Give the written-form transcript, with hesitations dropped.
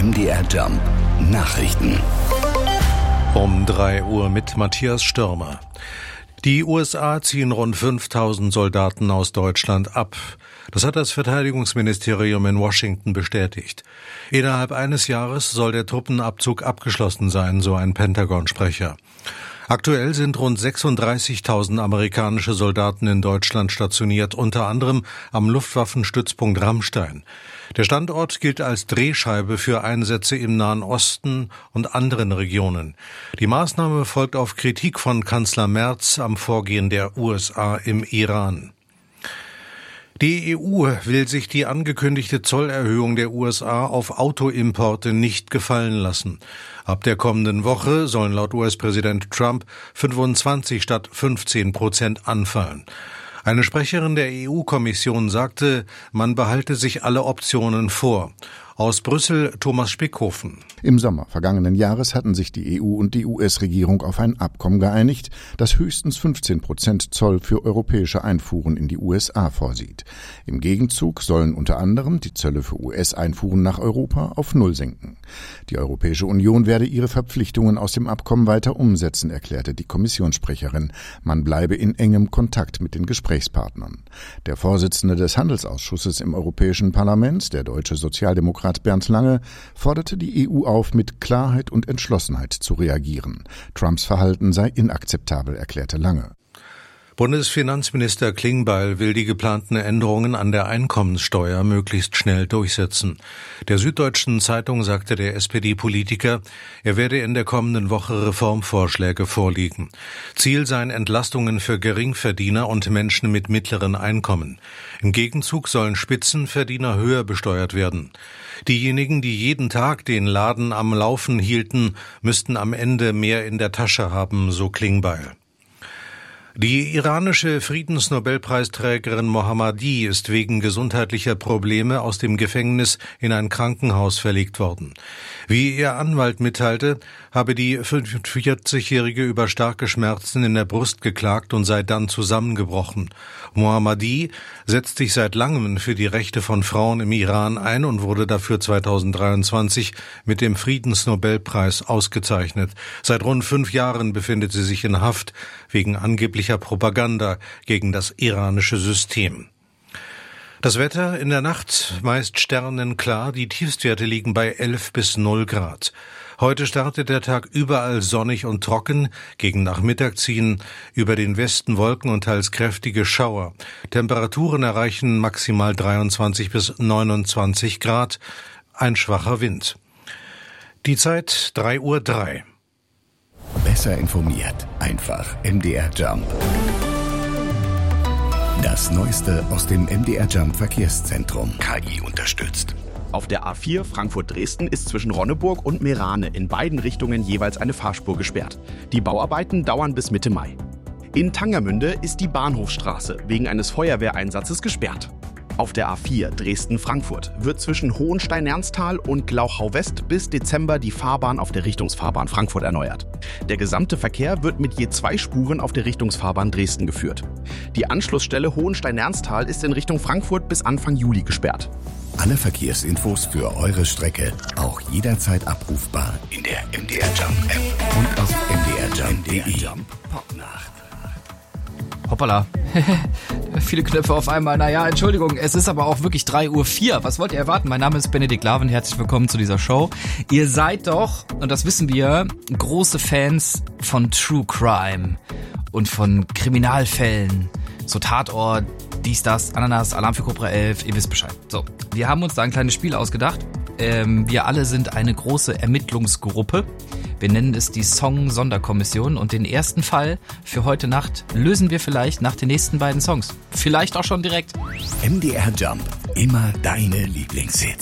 MDR Jump Nachrichten. Um 3 Uhr mit Matthias Stürmer. Die USA ziehen rund 5.000 Soldaten aus Deutschland ab. Das hat das Verteidigungsministerium in Washington bestätigt. Innerhalb eines Jahres soll der Truppenabzug abgeschlossen sein, so ein Pentagon-Sprecher. Aktuell sind rund 36.000 amerikanische Soldaten in Deutschland stationiert, unter anderem am Luftwaffenstützpunkt Ramstein. Der Standort gilt als Drehscheibe für Einsätze im Nahen Osten und anderen Regionen. Die Maßnahme folgt auf Kritik von Kanzler Merz am Vorgehen der USA im Iran. Die EU will sich die angekündigte Zollerhöhung der USA auf Autoimporte nicht gefallen lassen. Ab der kommenden Woche sollen laut US-Präsident Trump 25 statt 15% anfallen. Eine Sprecherin der EU-Kommission sagte, man behalte sich alle Optionen vor. Aus Brüssel Thomas Spickhofen. Im Sommer vergangenen Jahres hatten sich die EU und die US-Regierung auf ein Abkommen geeinigt, das höchstens 15% Zoll für europäische Einfuhren in die USA vorsieht. Im Gegenzug sollen unter anderem die Zölle für US-Einfuhren nach Europa auf Null sinken. Die Europäische Union werde ihre Verpflichtungen aus dem Abkommen weiter umsetzen, erklärte die Kommissionssprecherin. Man bleibe in engem Kontakt mit den Gesprächspartnern. Der Vorsitzende des Handelsausschusses im Europäischen Parlament, der deutsche Sozialdemokrat Bernd Lange, forderte die EU auf, mit Klarheit und Entschlossenheit zu reagieren. Trumps Verhalten sei inakzeptabel, erklärte Lange. Bundesfinanzminister Klingbeil will die geplanten Änderungen an der Einkommenssteuer möglichst schnell durchsetzen. Der Süddeutschen Zeitung sagte der SPD-Politiker, er werde in der kommenden Woche Reformvorschläge vorlegen. Ziel seien Entlastungen für Geringverdiener und Menschen mit mittleren Einkommen. Im Gegenzug sollen Spitzenverdiener höher besteuert werden. Diejenigen, die jeden Tag den Laden am Laufen hielten, müssten am Ende mehr in der Tasche haben, so Klingbeil. Die iranische Friedensnobelpreisträgerin Mohammadi ist wegen gesundheitlicher Probleme aus dem Gefängnis in ein Krankenhaus verlegt worden. Wie ihr Anwalt mitteilte, habe die 45-Jährige über starke Schmerzen in der Brust geklagt und sei dann zusammengebrochen. Mohammadi setzt sich seit langem für die Rechte von Frauen im Iran ein und wurde dafür 2023 mit dem Friedensnobelpreis ausgezeichnet. Seit rund 5 Jahren befindet sie sich in Haft wegen angeblicher Propaganda gegen das iranische System. Das Wetter in der Nacht meist sternenklar, die Tiefstwerte liegen bei 11 bis 0 Grad. Heute startet der Tag überall sonnig und trocken, gegen Nachmittag ziehen über den Westen Wolken und teils kräftige Schauer. Temperaturen erreichen maximal 23 bis 29 Grad, ein schwacher Wind. Die Zeit 3:03 Uhr. Besser informiert, einfach MDR Jump. Das Neueste aus dem MDR Jump Verkehrszentrum. KI unterstützt. Auf der A4 Frankfurt-Dresden ist zwischen Ronneburg und Meerane in beiden Richtungen jeweils eine Fahrspur gesperrt. Die Bauarbeiten dauern bis Mitte Mai. In Tangermünde ist die Bahnhofstraße wegen eines Feuerwehreinsatzes gesperrt. Auf der A4 Dresden-Frankfurt wird zwischen Hohenstein-Ernsthal und Glauchau-West bis Dezember die Fahrbahn auf der Richtungsfahrbahn Frankfurt erneuert. Der gesamte Verkehr wird mit je 2 Spuren auf der Richtungsfahrbahn Dresden geführt. Die Anschlussstelle Hohenstein-Ernsthal ist in Richtung Frankfurt bis Anfang Juli gesperrt. Alle Verkehrsinfos für eure Strecke auch jederzeit abrufbar in der MDR Jump App und auf mdrjump.de. Hoppala. Viele Knöpfe auf einmal. Naja, Entschuldigung, es ist aber auch wirklich 3:04 Uhr. Was wollt ihr erwarten? Mein Name ist Benedikt Laven. Herzlich willkommen zu dieser Show. Ihr seid doch, und das wissen wir, große Fans von True Crime und von Kriminalfällen. So Tatort, dies, das, Ananas, Alarm für Cobra 11, ihr wisst Bescheid. So, wir haben uns da ein kleines Spiel ausgedacht. Wir alle sind eine große Ermittlungsgruppe. Wir nennen es die Song-Sonderkommission und den ersten Fall für heute Nacht lösen wir vielleicht nach den nächsten beiden Songs. Vielleicht auch schon direkt. MDR Jump, immer deine Lieblingshits.